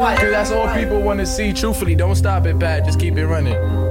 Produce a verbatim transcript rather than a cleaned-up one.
Cause that's all people wanna see. Truthfully, don't stop it, Pat. Just keep it running.